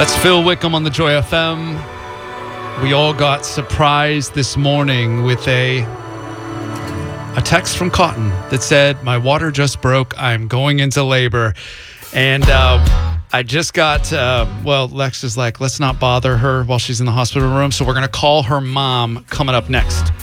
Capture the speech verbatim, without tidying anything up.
That's Phil Wickham on the Joy F M. We all got surprised this morning with a a text from Cotton that said, "My water just broke. I'm going into labor." And uh, I just got, uh, well, Lex is like, let's not bother her while she's in the hospital room. So we're going to call her mom coming up next.